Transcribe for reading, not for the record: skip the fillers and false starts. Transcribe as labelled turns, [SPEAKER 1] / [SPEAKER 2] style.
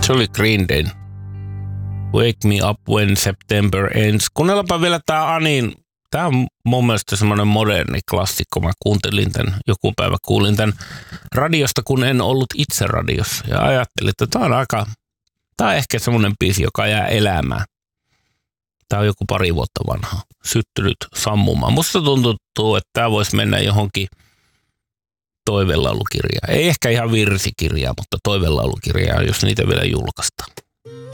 [SPEAKER 1] Se oli Green Day. Wake Me Up When September Ends. Kuunnellaanpa vielä tää Anin. Tää on mun mielestä semmoinen moderni klassikko. Mä kuuntelin tän, joku päivä kuulin tän radiosta, kun en ollut itse radiossa. Ja ajattelin, että tää on ehkä semmoinen biisi, joka jää elämään. Tää on joku 2 vuotta vanha. Syttynyt sammumaan. Musta tuntuu, että tää voisi mennä johonkin toivelaulukirjaan. Ei ehkä ihan virsikirjaa, mutta toivelaulukirjaa, jos niitä vielä julkaistaan.